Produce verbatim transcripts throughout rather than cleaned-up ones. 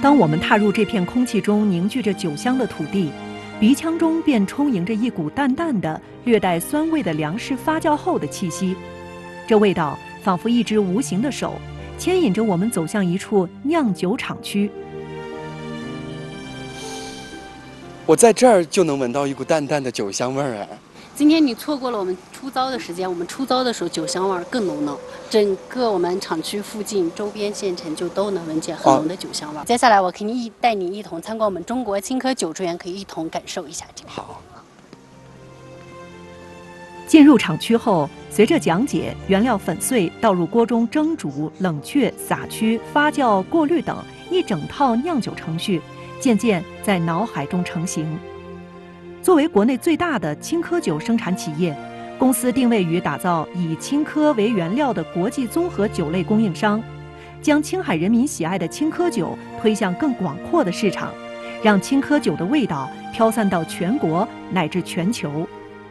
当我们踏入这片空气中凝聚着酒香的土地，鼻腔中便充盈着一股淡淡的、略带酸味的粮食发酵后的气息。这味道仿佛一只无形的手，牵引着我们走向一处酿酒厂区。 我在这儿就能闻到一股淡淡的酒香味儿哎。 今天你错过了我们出糟的时间，我们出糟的时候酒香味儿更浓浓，整个我们厂区附近周边县城就都能闻见很浓的酒香味儿。哦、接下来我可以一带你一同参观我们中国青稞酒庄园，可以一同感受一下这个。 好。 进入厂区后，随着讲解，原料粉碎倒入锅中蒸煮、冷却、撒曲、发酵、过滤等一整套酿酒程序，渐渐在脑海中成型。作为国内最大的青稞酒生产企业，公司定位于打造以青稞为原料的国际综合酒类供应商，将青海人民喜爱的青稞酒推向更广阔的市场，让青稞酒的味道飘散到全国乃至全球。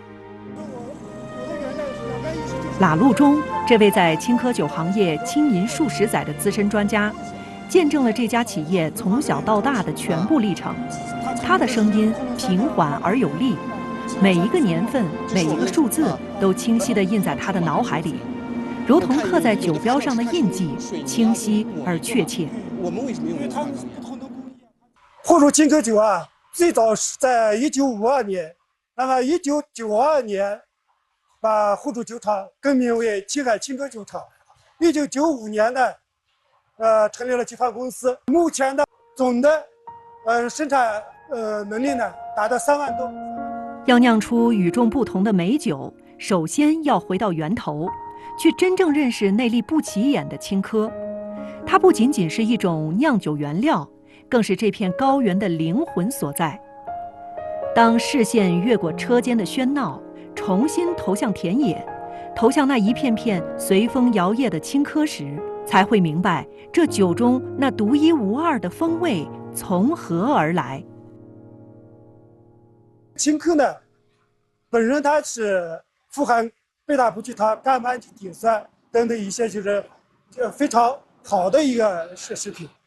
喇路中，这位在青稞酒行业经营数十载的资深专家，见证了这家企业从小到大的全部历程。他的声音平缓而有力，每一个年份、每一个数字都清晰地印在他的脑海里，如同刻在酒标上的印记，清晰而确切。 我们为什么用它？沪州青稞酒啊，最早是在一九五二年，那么一九九二年把沪州酒厂更名为青海青稞酒厂。一九九五年呢，呃，成立了集团公司。目前的总的呃生产呃能力呢达到三万多。 要酿出与众不同的美酒，首先要回到源头，去真正认识内力不起眼的青稞。它不仅仅是一种酿酒原料，更是这片高原的灵魂所在。当视线越过车间的喧闹，重新投向田野，投向那一片片随风摇曳的青稞时，才会明白这酒中那独一无二的风味从何而来。 青稞呢，本身它是富含贝塔葡聚糖、甘氨基丁酸等等一些就是呃非常好的一个食食品。